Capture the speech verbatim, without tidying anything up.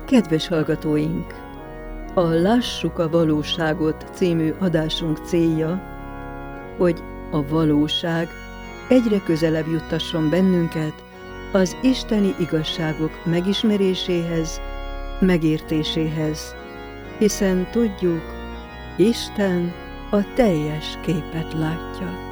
Kedves hallgatóink! A Lássuk a valóságot című adásunk célja, hogy a valóság egyre közelebb juttasson bennünket az isteni igazságok megismeréséhez, megértéséhez, hiszen tudjuk, Isten a teljes képet látja.